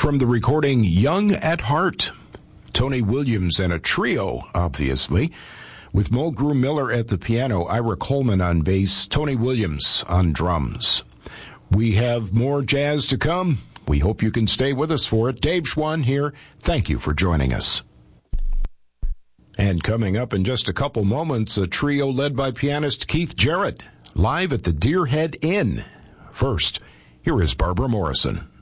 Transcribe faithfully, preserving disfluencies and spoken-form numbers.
from the recording Young at Heart. Tony Williams and a trio, obviously, with Mulgrew Miller at the piano, Ira Coleman on bass, Tony Williams on drums. We have more jazz to come. We hope you can stay with us for it. Dave Schwann here. Thank you for joining us. And coming up in just a couple moments, a trio led by pianist Keith Jarrett, live at the Deerhead Inn. First, here is Barbara Morrison.